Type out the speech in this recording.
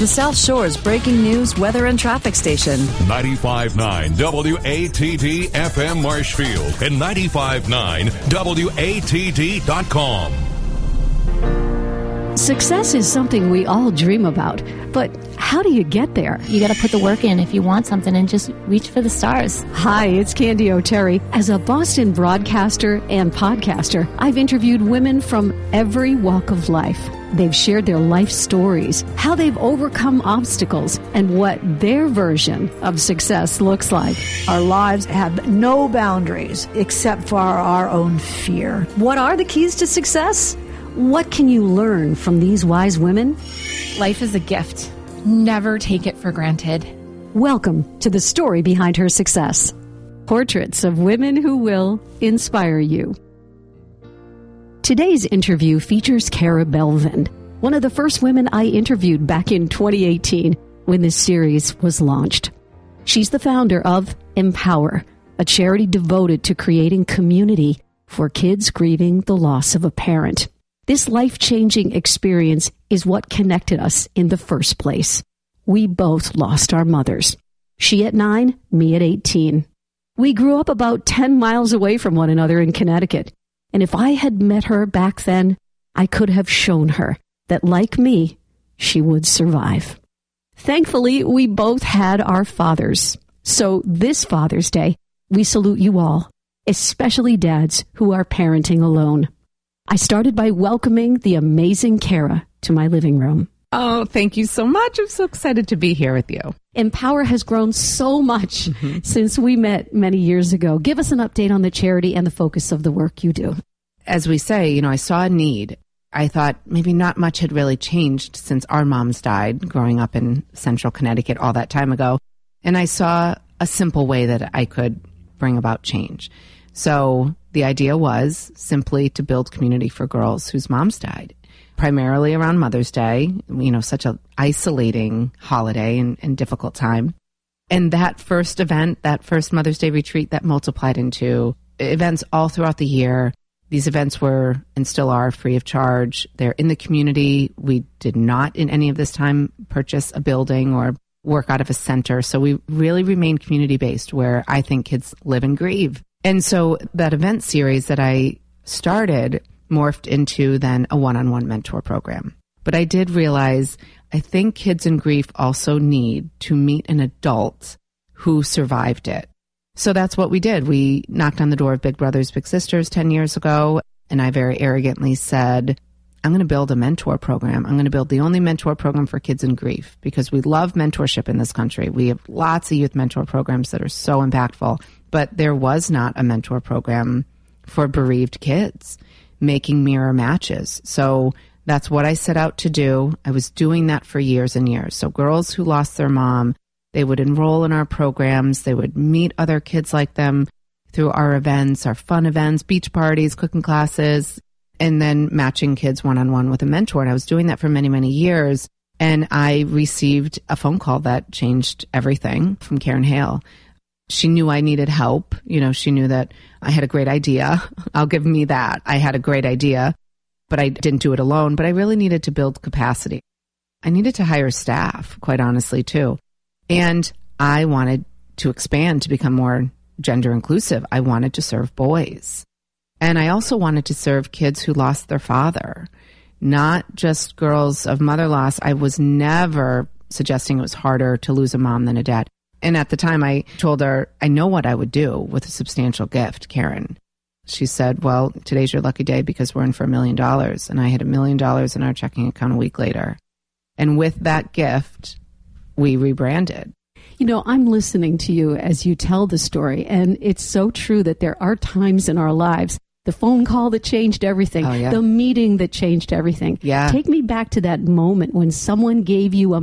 the South Shore's breaking news, weather, and traffic station. 95.9 WATD FM Marshfield and 95.9 WATD.com. Success is something we all dream about, but how do you get there? You got to put the work in if you want something and just reach for the stars. Hi, it's Candy O'Terry. As a Boston broadcaster and podcaster, I've interviewed women from every walk of life. They've shared their life stories, how they've overcome obstacles, and what their version of success looks like. Our lives have no boundaries except for our own fear. What are the keys to success? What can you learn from these wise women? Life is a gift. Never take it for granted. Welcome to the story behind her success. Portraits of women who will inspire you. Today's interview features Cara Belvin, one of the first women I interviewed back in 2018 when this series was launched. She's the founder of Empower, a charity devoted to creating community for kids grieving the loss of a parent. This life-changing experience is what connected us in the first place. We both lost our mothers. She at 9, me at 18. We grew up about 10 miles away from one another in Connecticut. And if I had met her back then, I could have shown her that, like me, she would survive. Thankfully, we both had our fathers. So this Father's Day, we salute you all, especially dads who are parenting alone. I started by welcoming the amazing Cara to my living room. Oh, thank you so much. I'm so excited to be here with you. Empower has grown so much since we met many years ago. Give us an update on the charity and the focus of the work you do. As we say, I saw a need. I thought maybe not much had really changed since our moms died growing up in central Connecticut all that time ago. And I saw a simple way that I could bring about change. So the idea was simply to build community for girls whose moms died, primarily around Mother's Day, such an isolating holiday and difficult time. And that first event, that first Mother's Day retreat, that multiplied into events all throughout the year. These events were and still are free of charge. They're in the community. We did not in any of this time purchase a building or work out of a center. So we really remain community-based where I think kids live and grieve. And so that event series that I started morphed into then a one-on-one mentor program. But I did realize I think kids in grief also need to meet an adult who survived it. So that's what we did. We knocked on the door of Big Brothers Big Sisters 10 years ago, and I very arrogantly said, I'm going to build a mentor program. I'm going to build the only mentor program for kids in grief because we love mentorship in this country. We have lots of youth mentor programs that are so impactful, but there was not a mentor program for bereaved kids making mirror matches. So that's what I set out to do. I was doing that for years and years. So girls who lost their mom, they would enroll in our programs. They would meet other kids like them through our events, our fun events, beach parties, cooking classes, and then matching kids one-on-one with a mentor. And I was doing that for many, many years. And I received a phone call that changed everything from Karen Hale. She knew I needed help. She knew that I had a great idea. I'll give me that. I had a great idea, but I didn't do it alone. But I really needed to build capacity. I needed to hire staff, quite honestly, too. And I wanted to expand to become more gender inclusive. I wanted to serve boys. And I also wanted to serve kids who lost their father, not just girls of mother loss. I was never suggesting it was harder to lose a mom than a dad. And at the time I told her, I know what I would do with a substantial gift, Karen. She said, well, today's your lucky day because we're in for $1 million. And I had $1 million in our checking account a week later. And with that gift, we rebranded. I'm listening to you as you tell the story, and it's so true that there are times in our lives, the phone call that changed everything, the meeting that changed everything. Yeah. Take me back to that moment when someone gave you